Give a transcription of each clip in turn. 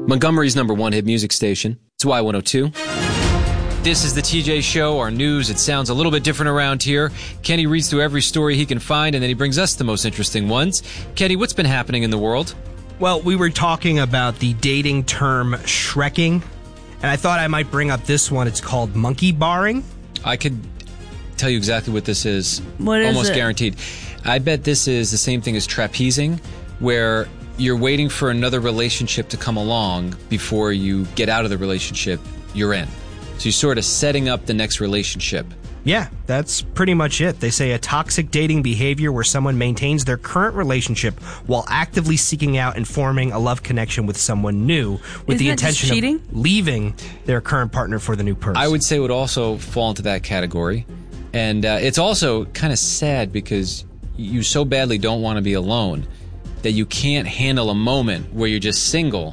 Montgomery's #1 hit music station. It's Y102. This is the TJ Show, our news. It sounds a little bit different around here. Kenny reads through every story he can find, and then he brings us the most interesting ones. Kenny, what's been happening in the world? Well, we were talking about the dating term shrekking, and I thought I might bring up this one. It's called monkey barring. I could tell you exactly what this is. What is Almost it? guaranteed. I bet this is the same thing as trapezing, where you're waiting for another relationship to come along before you get out of the relationship you're in. So you're sort of setting up the next relationship. Yeah, that's pretty much it. They say a toxic dating behavior where someone maintains their current relationship while actively seeking out and forming a love connection with someone new with the Isn't that just intention cheating? of leaving their current partner for the new person. I would say it would also fall into that category. And it's also kind of sad because you so badly don't want to be alone that you can't handle a moment where you're just single.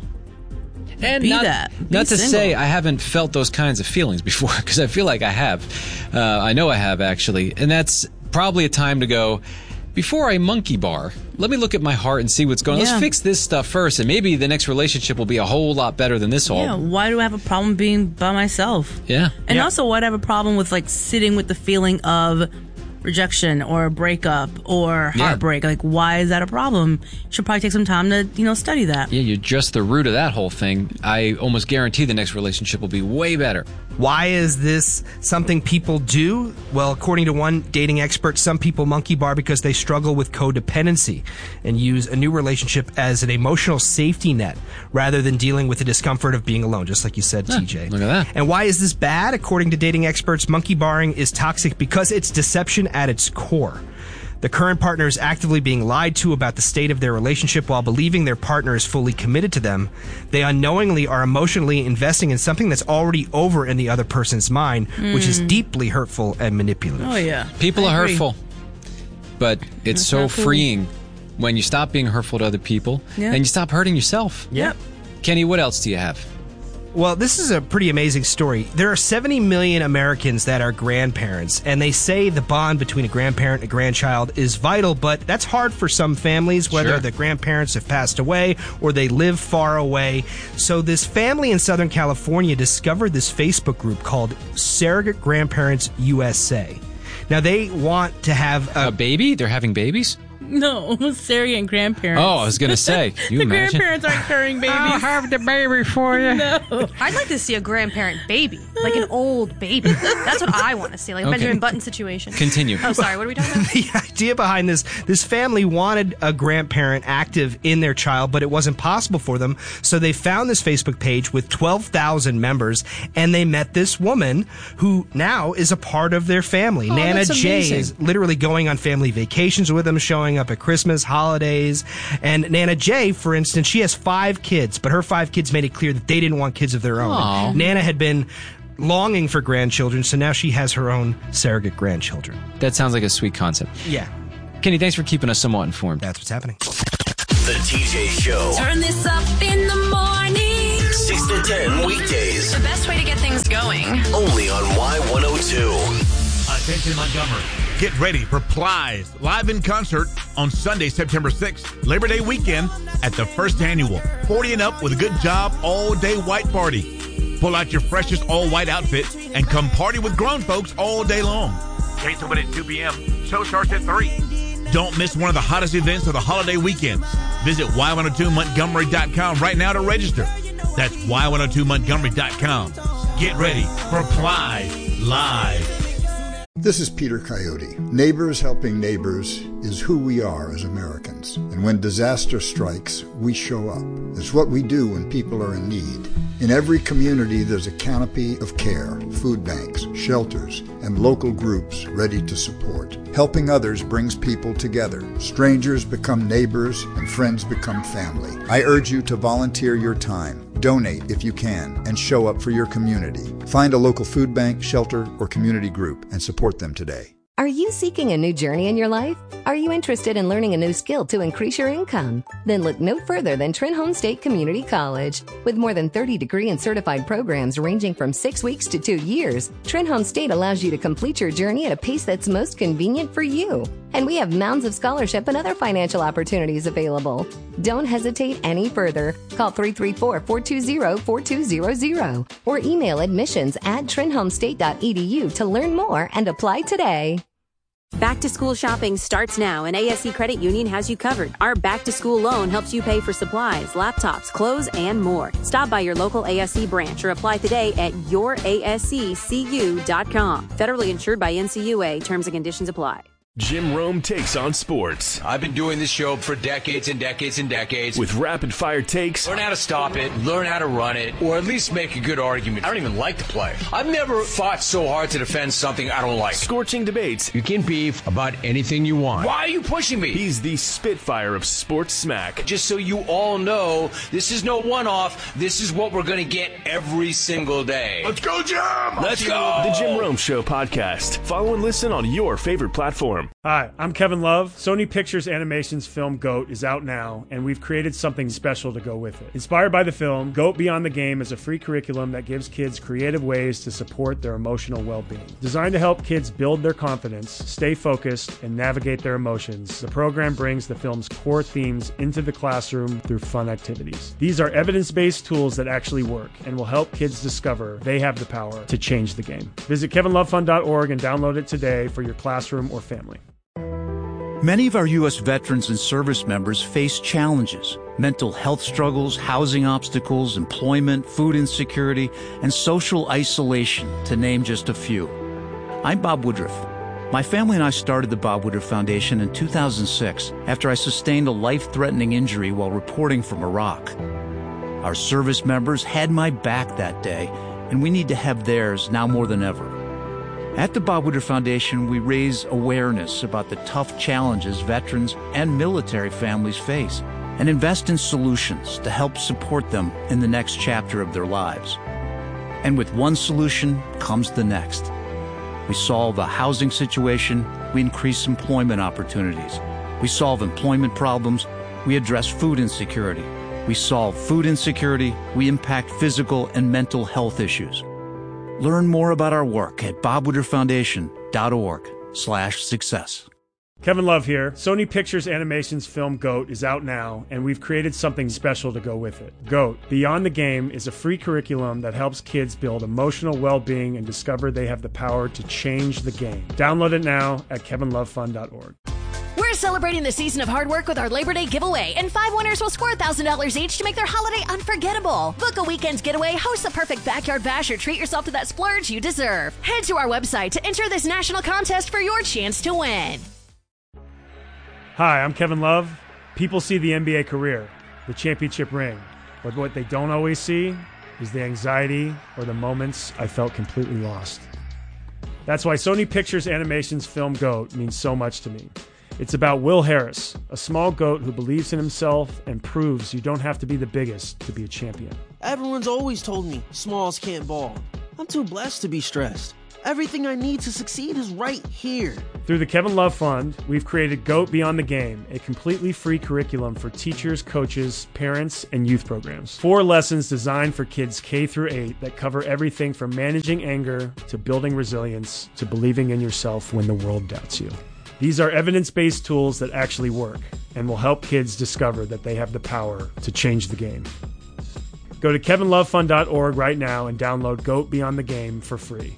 And Be not to single. say I haven't felt those kinds of feelings before, because I feel like I have. I know I have, actually. And that's probably a time to go, before I monkey bar, let me look at my heart and see what's going on. Yeah. Let's fix this stuff first, and maybe the next relationship will be a whole lot better than this all. Yeah, why do I have a problem being by myself? Yeah. And Yeah. also, why do I have a problem with like sitting with the feeling of rejection or breakup or Yeah. heartbreak? Like, why is that a problem? Should probably take some time to, study that. Yeah, you're just the root of that whole thing. I almost guarantee the next relationship will be way better. Why is this something people do? Well, according to one dating expert, some people monkey bar because they struggle with codependency and use a new relationship as an emotional safety net rather than dealing with the discomfort of being alone, just like you said, TJ. look at that. And why is this bad? According to dating experts, monkey barring is toxic because it's deception at its core. The current partner is actively being lied to about the state of their relationship while believing their partner is fully committed to them. They unknowingly are emotionally investing in something that's already over in the other person's mind, which is deeply hurtful and manipulative. Oh, yeah. People I are agree. hurtful, but it's That's so not cool. freeing when you stop being hurtful to other people Yeah. and you stop hurting yourself. Yep. Kenny, what else do you have? Well, this is a pretty amazing story. There are 70 million Americans that are grandparents, and they say the bond between a grandparent and a grandchild is vital, but that's hard for some families, whether Sure. the grandparents have passed away or they live far away. So this family in Southern California discovered this Facebook group called Surrogate Grandparents USA. Now, they want to have A baby? They're having babies? No, surrogate and grandparents. Oh, I was going to say. Can you the imagine? grandparents aren't carrying babies. have the baby for you. No. I'd like to see a grandparent baby, like an old baby. That's what I want to see, like a Okay. Benjamin Button situation. Continue. Oh, sorry. What are we talking about? The idea behind this family wanted a grandparent active in their child, but it wasn't possible for them. So they found this Facebook page with 12,000 members, and they met this woman who now is a part of their family. Oh, Nana that's J amazing. is literally going on family vacations with them, showing up at Christmas, holidays. And Nana J, for instance, she has 5 kids, but her 5 kids made it clear that they didn't want kids of their own. Aw. And Nana had been longing for grandchildren, so now she has her own surrogate grandchildren. That sounds like a sweet concept. Yeah, Kenny, thanks for keeping us somewhat informed. that's what's happening. The TJ Show. Turn this up in the morning. 6 to 10 weekdays. The best way to get things going. Only on Y102. Attention Montgomery. Get ready for Plies live in concert on Sunday, September 6th, Labor Day weekend at the first annual 40 and Up with a Good Job all-day white party. Pull out your freshest all-white outfit and come party with grown folks all day long. Gates open at 2 p.m. Show starts at 3. Don't miss one of the hottest events of the holiday weekends. Visit Y102Montgomery.com right now to register. That's Y102Montgomery.com. Get ready for Plies Live. This is Peter Coyote. Neighbors helping neighbors is who we are as Americans. And when disaster strikes, we show up. It's what we do when people are in need. In every community, there's a canopy of care, food banks, shelters, and local groups ready to support. Helping others brings people together. Strangers become neighbors, and friends become family. I urge you to volunteer your time. Donate if you can, and show up for your community. Find a local food bank, shelter, or community group and support them today. Are you seeking a new journey in your life? Are you interested in learning a new skill to increase your income? Then look no further than Trenholm State Community College. With more than 30 degree and certified programs ranging from 6 weeks to 2 years, Trenholm State allows you to complete your journey at a pace that's most convenient for you. And we have mounds of scholarship and other financial opportunities available. Don't hesitate any further. Call 334-420-4200 or email admissions@trinhomestate.edu to learn more and apply today. Back to school shopping starts now, and ASC Credit Union has you covered. Our back to school loan helps you pay for supplies, laptops, clothes, and more. Stop by your local ASC branch or apply today at yourasccu.com. Federally insured by NCUA. Terms and conditions apply. Jim Rome takes on sports. I've been doing this show for decades and decades and decades. With rapid-fire takes. Learn how to stop it, learn how to run it, or at least make a good argument. I don't even like to play. I've never fought so hard to defend something I don't like. Scorching debates. You can beef about anything you want. Why are you pushing me? He's the Spitfire of sports smack. Just so you all know, this is no one-off. This is what we're going to get every single day. Let's go, Jim! Let's go! The Jim Rome Show podcast. Follow and listen on your favorite platform. Hi, I'm Kevin Love. Sony Pictures Animation's film GOAT is out now, and we've created something special to go with it. Inspired by the film, GOAT Beyond the Game is a free curriculum that gives kids creative ways to support their emotional well-being. Designed to help kids build their confidence, stay focused, and navigate their emotions, the program brings the film's core themes into the classroom through fun activities. These are evidence-based tools that actually work and will help kids discover they have the power to change the game. Visit kevinlovefund.org and download it today for your classroom or family. Many of our U.S. veterans and service members face challenges: mental health struggles, housing obstacles, employment, food insecurity, and social isolation, to name just a few. I'm Bob Woodruff. My family and I started the Bob Woodruff Foundation in 2006 after I sustained a life-threatening injury while reporting from Iraq. Our service members had my back that day, and we need to have theirs now more than ever. At the Bob Woodruff Foundation, we raise awareness about the tough challenges veterans and military families face and invest in solutions to help support them in the next chapter of their lives. And with one solution comes the next. We solve a housing situation, we increase employment opportunities. We solve employment problems, we address food insecurity. We solve food insecurity, we impact physical and mental health issues. Learn more about our work at bobwoodrufffoundation.org/success. Kevin Love here. Sony Pictures Animation's film GOAT is out now, and we've created something special to go with it. GOAT, Beyond the Game, is a free curriculum that helps kids build emotional well-being and discover they have the power to change the game. Download it now at kevinlovefund.org. We're celebrating the season of hard work with our Labor Day giveaway, and 5 winners will score $1,000 each to make their holiday unforgettable. Book a weekend's getaway, host the perfect backyard bash, or treat yourself to that splurge you deserve. Head to our website to enter this national contest for your chance to win. Hi, I'm Kevin Love. People see the NBA career, the championship ring, but what they don't always see is the anxiety or the moments I felt completely lost. That's why Sony Pictures Animation's film GOAT means so much to me. It's about Will Harris, a small goat who believes in himself and proves you don't have to be the biggest to be a champion. Everyone's always told me smalls can't ball. I'm too blessed to be stressed. Everything I need to succeed is right here. Through the Kevin Love Fund, we've created GOAT Beyond the Game, a completely free curriculum for teachers, coaches, parents, and youth programs. 4 lessons designed for kids K through 8 that cover everything from managing anger to building resilience to believing in yourself when the world doubts you. These are evidence-based tools that actually work and will help kids discover that they have the power to change the game. Go to kevinlovefund.org right now and download GOAT Beyond the Game for free.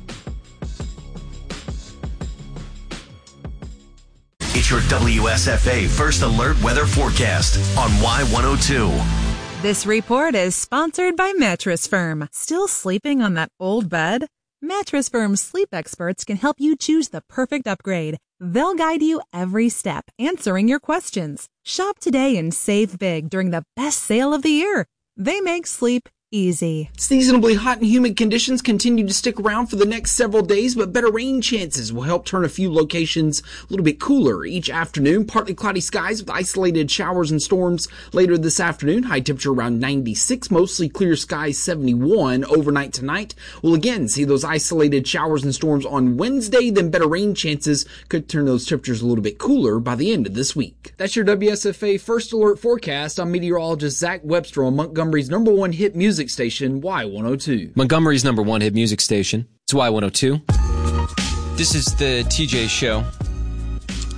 It's your WSFA First Alert Weather Forecast on Y102. This report is sponsored by Mattress Firm. Still sleeping on that old bed? Mattress Firm's sleep experts can help you choose the perfect upgrade. They'll guide you every step, answering your questions. Shop today and save big during the best sale of the year. They make sleep easy. Seasonably hot and humid conditions continue to stick around for the next several days, but better rain chances will help turn a few locations a little bit cooler each afternoon. Partly cloudy skies with isolated showers and storms later this afternoon. High temperature around 96, mostly clear skies 71 overnight tonight. We'll again see those isolated showers and storms on Wednesday, then better rain chances could turn those temperatures a little bit cooler by the end of this week. That's your WSFA First Alert Forecast. I'm meteorologist Zach Webster on Montgomery's #1 hit music station, Y102. Montgomery's #1 hit music station. It's Y102. This is the TJ Show.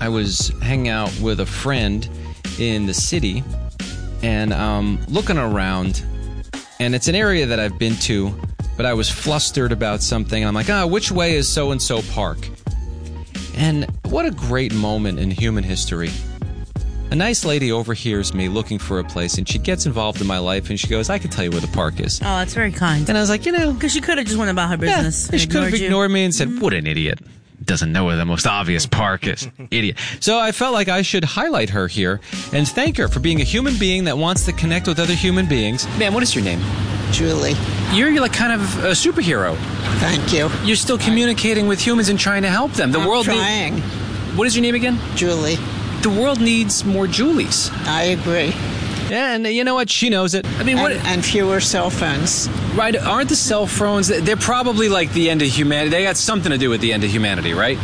I was hanging out with a friend in the city, and looking around, and it's an area that I've been to, but I was flustered about something. I'm like, which way is so-and-so park? And what a great moment in human history. A nice lady overhears me looking for a place, and she gets involved in my life, and she goes, I can tell you where the park is. Oh, that's very kind. And I was like, Because she could have just went about her business. Yeah, she could have ignored me and said, what an idiot. Doesn't know where the most obvious park is. Idiot. So I felt like I should highlight her here and thank her for being a human being that wants to connect with other human beings. Man, what is your name? Julie. You're like kind of a superhero. Thank you. You're still communicating with humans and trying to help them. The world trying. What is your name again? Julie. The world needs more Julies. I agree. Yeah, and you know what? She knows it. I mean, and fewer cell phones. Right? Aren't the cell phones? They're probably like the end of humanity. They got something to do with the end of humanity, right?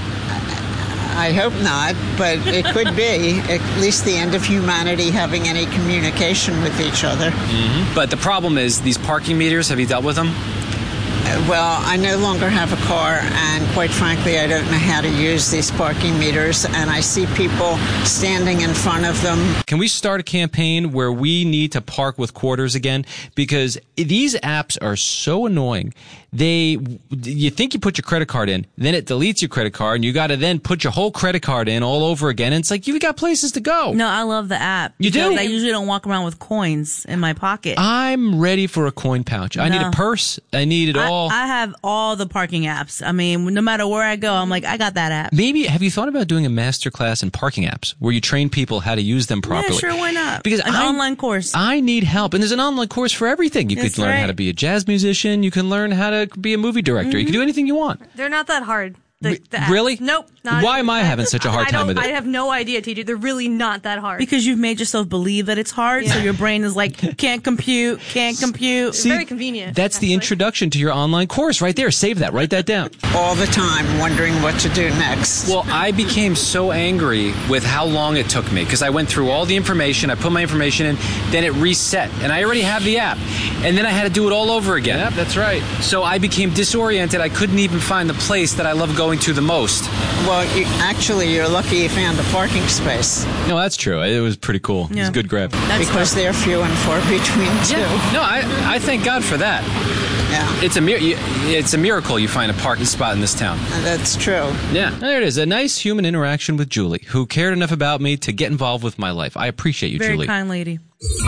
I hope not, but it could be at least the end of humanity having any communication with each other. Mm-hmm. But the problem is these parking meters. Have you dealt with them? Well, I no longer have a car, and quite frankly, I don't know how to use these parking meters, and I see people standing in front of them. Can we start a campaign where we need to park with quarters again? Because these apps are so annoying. You think you put your credit card in, then it deletes your credit card, and you got to then put your whole credit card in all over again. And it's like, you've got places to go. No, I love the app. You do? I usually don't walk around with coins in my pocket. I'm ready for a coin pouch. I need a purse. I need it all. I have all the parking apps. I mean, no matter where I go, I'm like, I got that app. Maybe, have you thought about doing a master class in parking apps where you train people how to use them properly? Yeah, sure, why not? Because an online course. I need help. And there's an online course for everything. You could learn how to be a jazz musician. You can learn how to be a movie director. You can do anything you want. They're not that hard. The really? Nope. Why am I having such a hard time with it? I have no idea, TJ. They're really not that hard. Because you've made yourself believe that it's hard, so your brain is like, can't compute. See, very convenient. That's the introduction to your online course right there. Save that. Write that down. All the time wondering what to do next. Well, I became so angry with how long it took me because I went through all the information. I put my information in, then it reset. And I already have the app. And then I had to do it all over again. Yep, that's right. So I became disoriented. I couldn't even find the place that I love going to the most. Well, you're lucky you found a parking space. No, that's true. It was pretty cool. Yeah. It was a good grab. Because they're few and far between, too. Yeah. No, I thank God for that. Yeah. It's a miracle you find a parking spot in this town. That's true. Yeah. There it is. A nice human interaction with Julie, who cared enough about me to get involved with my life. I appreciate you, Very Julie. kind lady.